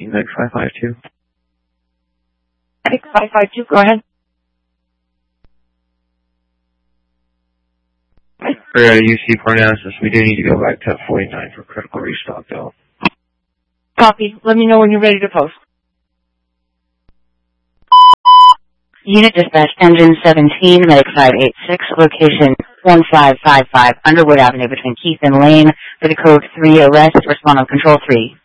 17, Meg 552. Meg 552, go ahead. For UC Parnassus, we do need to go back to 49 for critical restock, though. Copy. Let me know when you're ready to post. Unit dispatch, engine 17, medic 586, location 1555 Underwood Avenue between Keith and Lane for the code 3 arrest, respond on control 3.